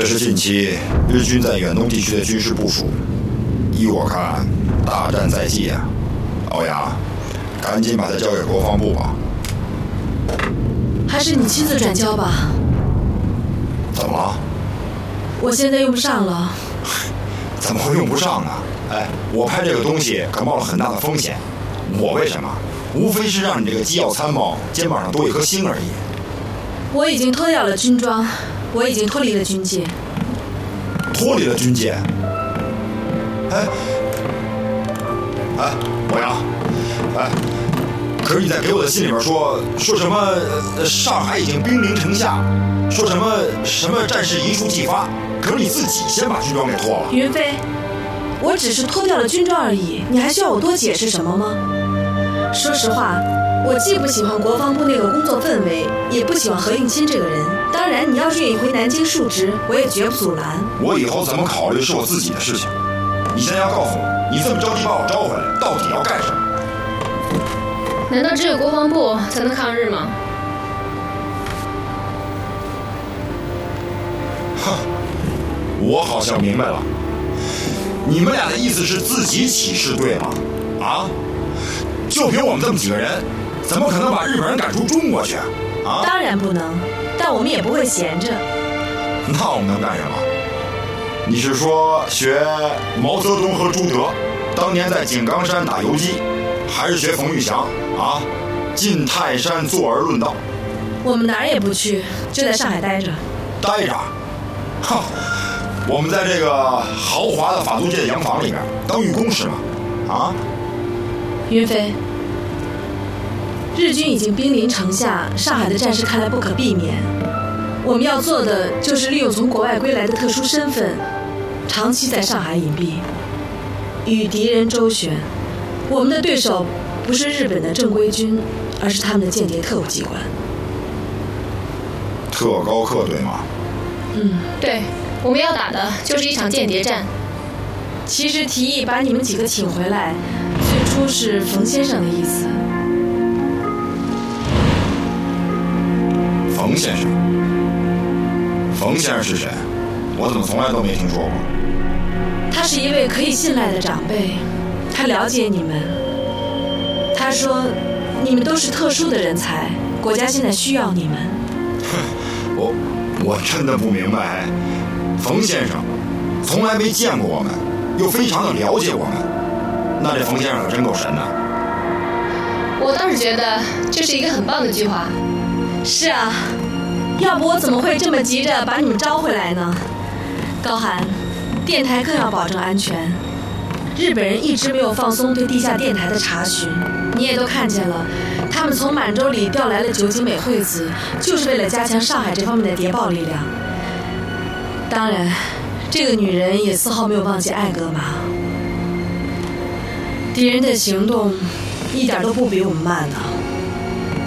这是近期日军在远东地区的军事部署。依我看，大战在即啊！欧阳，赶紧把它交给国防部吧。 还是你亲自转交吧。 怎么了？ 我现在用不上了。 怎么会用不上呢？哎，我拍这个东西可冒了很大的风险。我为什么？无非是让你这个机要参谋肩膀上多一颗星而已。 我已经脱掉了军装，我已经脱离了军界。 脱离了军界？欧阳，可是你在给我的信里面说什么上海已经兵临城下，说什么战事一触即发，可是你自己先把军装给脱了。 云飞，我只是脱掉了军装而已，你还需要我多解释什么吗？说实话，我既不喜欢国防部那个工作氛围，也不喜欢何应钦这个人。当然，你要是愿意回南京述职，我也绝不阻拦。 我以后怎么考虑是我自己的事情。你现在要告诉我，你这么着急把我招回来，到底要干什么？ 难道只有国防部才能抗日吗？ 哼，我好像明白了，你们俩的意思是自己起事对吗？啊？就凭我们这么几个人，怎么可能把日本人赶出中国去啊？ 当然不能，但我们也不会闲着。 那我们能干什么？你是说学毛泽东和朱德当年在井冈山打游击，还是学冯玉祥啊进泰山坐而论道？ 我们哪儿也不去，就在上海待着。 待着？哼，我们在这个豪华的法租界洋房里面当寓工是吗？啊？ 云飞，日军已经兵临城下，上海的战事看来不可避免。我们要做的就是利用从国外归来的特殊身份，长期在上海隐蔽，与敌人周旋。我们的对手不是日本的正规军，而是他们的间谍特务机关。 特高课对吗？ 对，我们要打的就是一场间谍战。 其实提议把你们几个请回来，最初是冯先生的意思。 冯先生？冯先生是谁？我怎么从来都没听说过？ 他是一位可以信赖的长辈，他了解你们。他说你们都是特殊的人才，国家现在需要你们。 哼，我真的不明白，冯先生从来没见过我们，又非常的了解我们，那这冯先生可真够神的。 我倒是觉得这是一个很棒的计划。 是啊，要不我怎么会这么急着把你们招回来呢？高寒，电台更要保证安全。日本人一直没有放松对地下电台的查询，你也都看见了，他们从满洲里调来了酒井美惠子，就是为了加强上海这方面的谍报力量。当然，这个女人也丝毫没有忘记艾格玛。敌人的行动一点都不比我们慢呢。